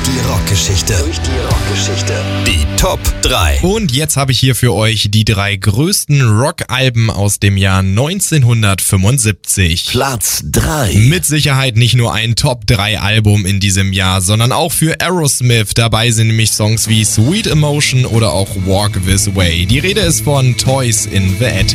die Rockgeschichte. Die Top 3. Und jetzt habe ich hier für euch die 3 größten Rockalben aus dem Jahr 1975. Platz 3. Mit Sicherheit nicht nur ein Top 3 Album in diesem Jahr, sondern auch für Aerosmith. Dabei sind nämlich Songs wie Sweet Emotion oder auch Walk This Way. Die Rede ist von Toys in the Attic.